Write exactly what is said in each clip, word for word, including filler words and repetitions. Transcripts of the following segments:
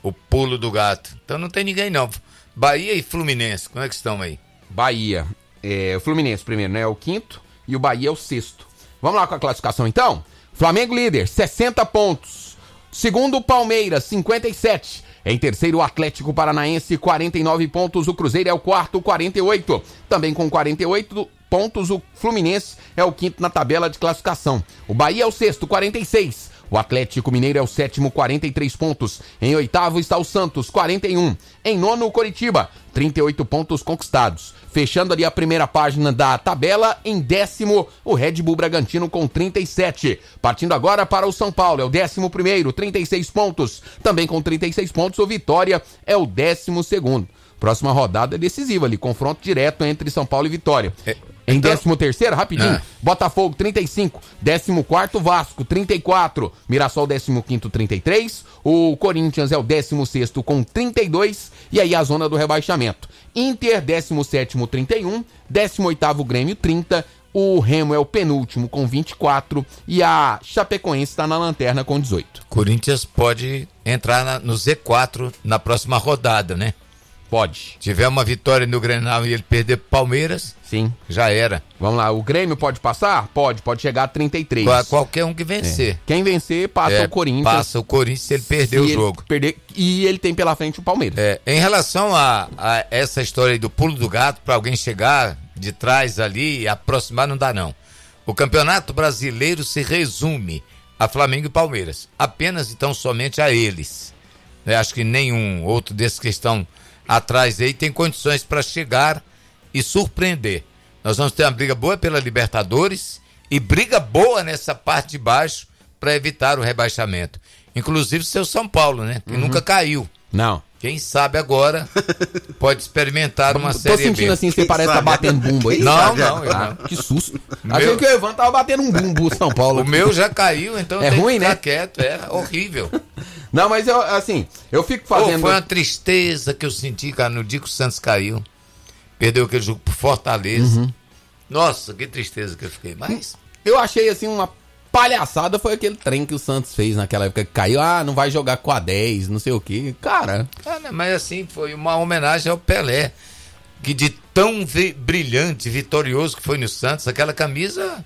o pulo do gato. Então não tem ninguém não. Bahia e Fluminense, como é que estão aí? Bahia, é, o Fluminense primeiro, né? É o quinto e o Bahia é o sexto. Vamos lá com a classificação então? Flamengo líder, sessenta pontos. Segundo o Palmeiras, cinquenta e sete. Em terceiro, o Atlético Paranaense, quarenta e nove pontos. O Cruzeiro é o quarto, quarenta e oito. Também com quarenta e oito pontos, o Fluminense é o quinto na tabela de classificação. O Bahia é o sexto, quarenta e seis. O Atlético Mineiro é o sétimo, quarenta e três pontos. Em oitavo está o Santos, quarenta e um. Em nono, o Coritiba, trinta e oito pontos conquistados. Fechando ali a primeira página da tabela, em décimo, o Red Bull Bragantino com trinta e sete. Partindo agora para o São Paulo, é o décimo primeiro, trinta e seis pontos. Também com trinta e seis pontos, o Vitória é o décimo segundo. Próxima rodada é decisiva ali, confronto direto entre São Paulo e Vitória. É. Em Então, décimo terceiro, rapidinho, ah. Botafogo, trinta e cinco. Décimo quarto, Vasco, trinta e quatro. Mirassol, décimo quinto, trinta e três. O Corinthians é o décimo sexto com trinta e dois. E aí a zona do rebaixamento. Inter, décimo sétimo, trinta e um. décimo oitavo, Grêmio, trinta. O Remo é o penúltimo com vinte e quatro. E a Chapecoense está na lanterna com dezoito. Corinthians pode entrar na, no Z quatro na próxima rodada, né? Pode. Se tiver uma vitória no Grenal e ele perder pro Palmeiras, sim, já era. Vamos lá, o Grêmio pode passar? Pode, pode chegar a trinta e três. Qual, qualquer um que vencer. É. Quem vencer, passa é, o Corinthians. Passa o Corinthians se ele perder o jogo. Perder, e ele tem pela frente o Palmeiras. É, em relação a, a essa história aí do pulo do gato, para alguém chegar de trás ali e aproximar, não dá não. O Campeonato Brasileiro se resume a Flamengo e Palmeiras. Apenas, então, somente a eles. Eu acho que nenhum outro desses que estão atrás aí tem condições para chegar e surpreender. Nós vamos ter uma briga boa pela Libertadores e briga boa nessa parte de baixo para evitar o rebaixamento. Inclusive o seu São Paulo, né? Que uhum. nunca caiu. Não. Quem sabe agora pode experimentar uma Tô Série B. Tô sentindo assim, você Quem parece estar tá batendo bumbo aí. Não, não, eu ah, não. Que susto. Meu... Achei que o Evan tava batendo um bumbo São Paulo. O meu já caiu, então é tem ruim, que ficar né? quieto. É horrível. Não, mas eu, assim, eu fico fazendo... Oh, foi uma tristeza que eu senti, cara, no dia que o Santos caiu. Perdeu aquele jogo pro Fortaleza. Uhum. Nossa, que tristeza que eu fiquei. Mas... eu achei, assim, uma palhaçada foi aquele trem que o Santos fez naquela época que caiu. Ah, não vai jogar com a dez, não sei o quê. Cara... Cara, mas assim, foi uma homenagem ao Pelé. Que de tão vi- brilhante, vitorioso que foi no Santos, aquela camisa...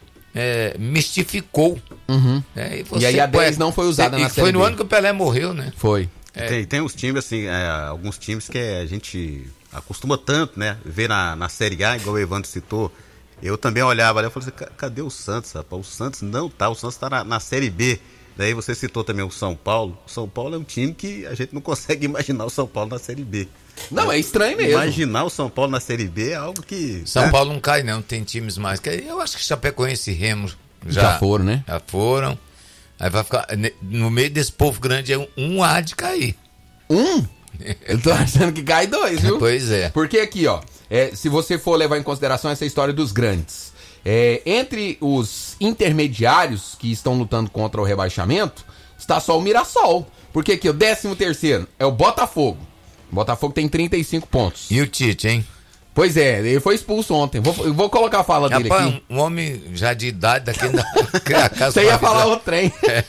É, mistificou. Uhum. É, e, e aí a dez não foi usada e, na e Série foi no B. ano que o Pelé morreu, né? Foi. É. Tem, tem uns times, assim, é, alguns times que a gente acostuma tanto, né? Ver na, na Série A, igual o Evandro citou. Eu também olhava ali e falei assim, cadê o Santos, rapaz? O Santos não tá, o Santos tá na, na Série B. Daí você citou também o São Paulo. O São Paulo é um time que a gente não consegue imaginar o São Paulo na Série B. Não, é estranho mesmo. Imaginar o São Paulo na Série B é algo que... São né? Paulo não cai não, tem times mais. Que eu acho que Chapecoense e Remo já, já foram, né? Já foram. Aí vai ficar, no meio desse povo grande, um há de cair. Um? Eu tô achando que cai dois, viu? Pois é. Porque aqui, ó, é, se você for levar em consideração essa história dos grandes, é, entre os intermediários que estão lutando contra o rebaixamento, está só o Mirassol. Porque aqui, o décimo terceiro é o Botafogo. O Botafogo tem trinta e cinco pontos. E o Tite, hein? Pois é, ele foi expulso ontem. Vou, vou colocar a fala dele Rapaz, aqui. Um, um homem já de idade daqui da casa. Você ia falar o trem. É.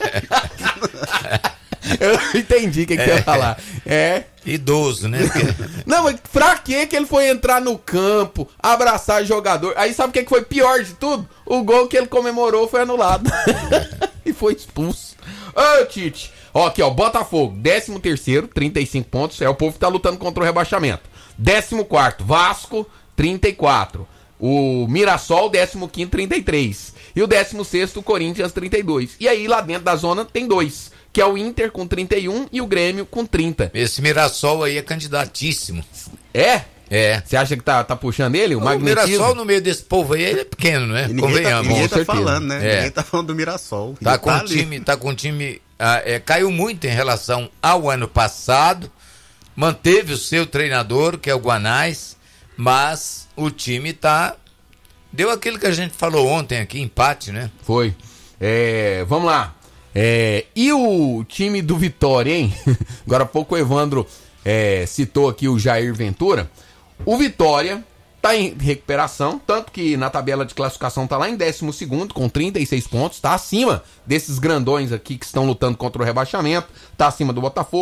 Eu entendi o que, que é. Você ia falar. É. Idoso, né? Não, mas pra que que ele foi entrar no campo, abraçar jogador? Aí sabe o que, que foi pior de tudo? O gol que ele comemorou foi anulado. E foi expulso. Ô, Tite. Ó, aqui, ó, Botafogo, décimo terceiro, trinta e cinco pontos. É o povo que tá lutando contra o rebaixamento. décimo quarto, Vasco, trinta e quatro. O Mirassol, décimo quinto, trinta e três. E o décimo sexto, Corinthians, trinta e dois. E aí, lá dentro da zona, tem dois. Que é o Inter com trinta e um e o Grêmio com trinta. Esse Mirassol aí é candidatíssimo. É? É. Você acha que tá, tá puxando ele? O, o magnetismo? Mirassol no meio desse povo aí, ele é pequeno, né? E ninguém Convenhamos. tá, ninguém tá certeza. falando, né? É. Ninguém tá falando do Mirassol. Tá com, tá um time, tá com um time... Ah, é, caiu muito em relação ao ano passado. Manteve o seu treinador, que é o Guanais. Mas o time tá... Deu aquilo que a gente falou ontem aqui, empate, né? Foi. É, vamos lá. É, e o time do Vitória, hein? Agora há pouco o Evandro é, citou aqui o Jair Ventura. O Vitória tá em recuperação, tanto que na tabela de classificação tá lá em décimo segundo, com trinta e seis pontos. Tá acima desses grandões aqui que estão lutando contra o rebaixamento. Tá acima do Botafogo.